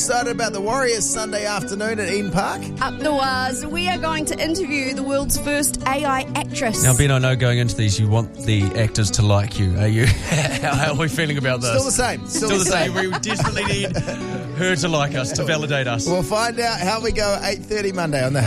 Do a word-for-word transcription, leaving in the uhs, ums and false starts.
excited about the Warriors Sunday afternoon at Eden Park? Up the waz, we are going to interview the world's first A I actress. Now, Ben, I know going into these, you want the actors to like you. Are you? How are we feeling about this? Still the same. Still, Still the same. We desperately need her to like us, to validate us. We'll find out how we go at eight thirty Monday on the